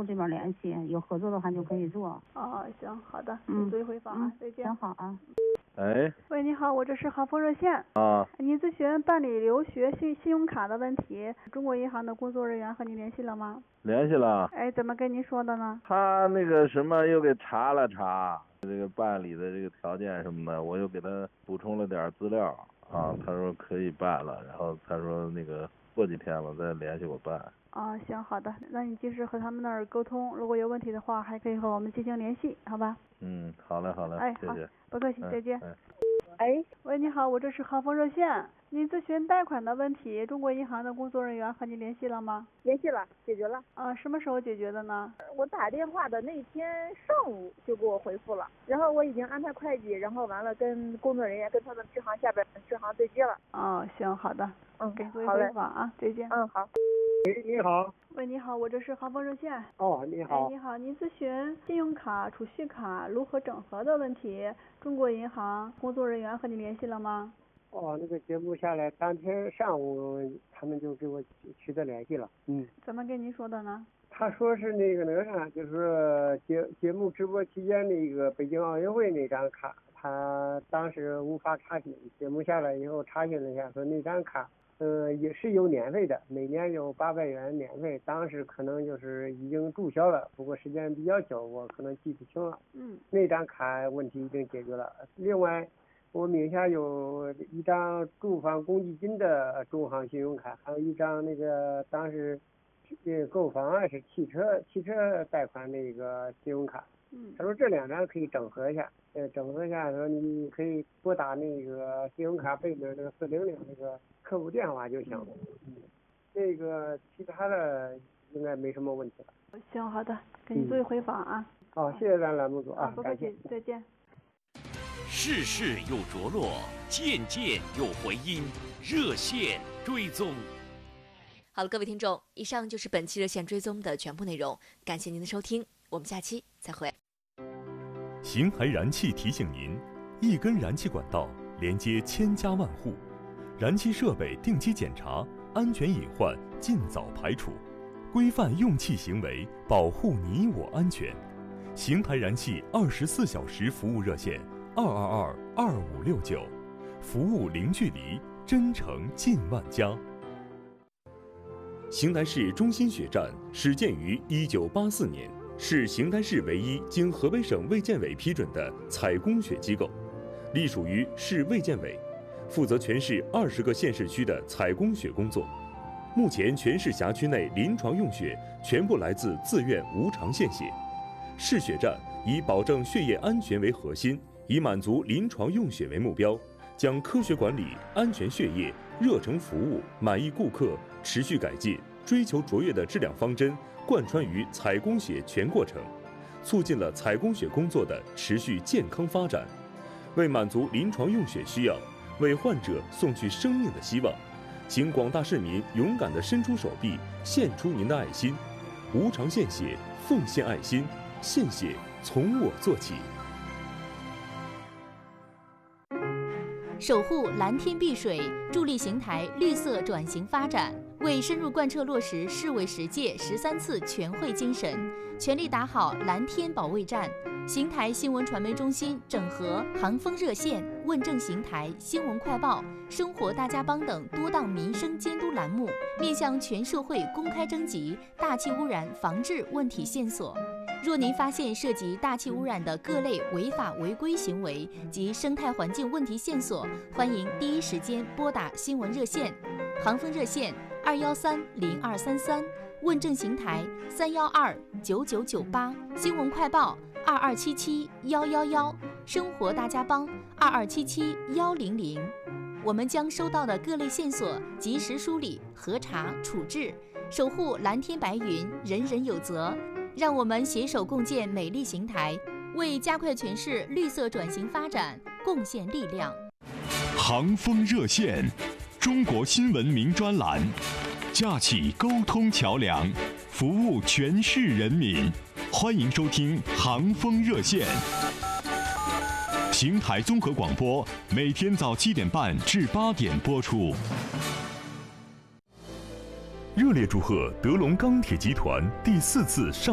这边联系，有合作的话就可以做。 哦，行，好的，注意回访啊，再见。 行，好啊。 哎， 喂，你好，我这是航风热线啊。 您咨询办理留学信用卡的问题，中国银行的工作人员和您联系了吗？ 联系了。 哎，怎么跟您说的呢？ 他那个什么又给查了查这个办理的这个条件什么的，我又给他补充了点资料啊，他说可以办了，然后他说那个过几天了再联系我办。 啊，行，好的，那你及时和他们那儿沟通，如果有问题的话，还可以和我们进行联系，好吧？ 好嘞，好嘞， 哎， 谢谢， 不客气，再见。 哎， 喂，你好，我这是航风热线，您咨询贷款的问题，中国银行的工作人员和您联系了吗？ 联系了，解决了。 什么时候解决的呢？ 我打电话的那天上午就给我回复了，然后我已经安排会计，然后完了跟工作人员跟他们支行下边支行对接了。 哦，行，好的，给注意好嘞回访啊，再见。 好。 喂，你好。 喂，你好，我这是航风热线。 哦，你好。 哎，你好，您咨询信用卡、储蓄卡如何整合的问题，中国银行工作人员和你联系了吗？ 哦，那个节目下来，当天上午他们就给我取得联系了。 怎么跟您说的呢？ 他说是那个啥，就是节目直播期间那个北京奥运会那张卡，他当时无法查询，节目下来以后查询了一下，说那张卡也是有年费的，每年有800元年费，当时可能就是已经注销了，不过时间比较久，我可能记不清了。那张卡问题已经解决了。另外，我名下有一张住房公积金的中行信用卡，还有一张那个当时购房是汽车贷款那个信用卡。他说这2张可以整合一下，整合一下说你可以拨打那个信用卡背面那个400那个客户电话就行了。那个其他的应该没什么问题了。 行，好的，给你注意回访啊。 好，谢谢咱栏目组啊， 不客气，再见。 事事有着落，件件有回音，热线追踪。 好了，各位听众，以上就是本期热线追踪的全部内容，感谢您的收听，我们下期再会。 邢台燃气提醒您，一根燃气管道连接千家万户，燃气设备定期检查，安全隐患尽早排除，规范用气行为，保护你我安全。邢台燃气24小时服务热线222-2569，服务零距离，真诚近万家。邢台市中心血站始建于1984年，是邢台市唯一经河北省卫健委批准的采供血机构，隶属于市卫健委，负责全市20个县市区的采供血工作。目前全市辖区内临床用血全部来自自愿无偿献血。市血站以保证血液安全为核心，以满足临床用血为目标，将科学管理、安全血液、热诚服务、满意顾客、持续改进、追求卓越的质量方针贯穿于采供血全过程，促进了采供血工作的持续健康发展。为满足临床用血需要，为患者送去生命的希望，请广大市民勇敢地伸出手臂，献出您的爱心，无偿献血，奉献爱心，献血从我做起。 守护蓝天碧水，助力邢台绿色转型发展，为深入贯彻落实市委10届13次全会精神，全力打好蓝天保卫战。邢台新闻传媒中心整合航风热线、问政邢台、新闻快报、生活大家帮等多档民生监督栏目，面向全社会公开征集大气污染防治问题线索。若您发现涉及大气污染的各类违法违规行为及生态环境问题线索，欢迎第一时间拨打新闻热线，航风热线2130233，问政邢台3129998，新闻快报2277111，生活大家帮2277100。我们将收到的各类线索及时梳理、核查、处置，守护蓝天白云，人人有责。让我们携手共建美丽邢台，为加快全市绿色转型发展贡献力量。 航风热线，中国新闻名专栏，架起沟通桥梁，服务全市人民。欢迎收听航风热线。邢台综合广播每天早7点半至8点播出。 热烈祝贺德龙钢铁集团第4次上